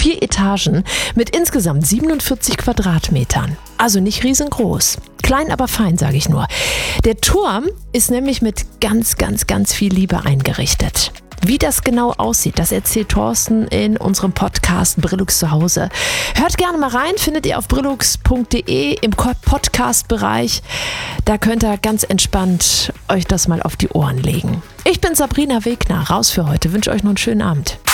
4 Etagen mit insgesamt 47 Quadratmetern. Also nicht riesengroß. Klein, aber fein, sage ich nur. Der Turm ist nämlich mit ganz, ganz, ganz viel Liebe eingerichtet. Wie das genau aussieht, das erzählt Thorsten in unserem Podcast Brillux zu Hause. Hört gerne mal rein, findet ihr auf brillux.de im Podcast-Bereich. Da könnt ihr ganz entspannt euch das mal auf die Ohren legen. Ich bin Sabrina Wegner, raus für heute. Wünsche euch noch einen schönen Abend.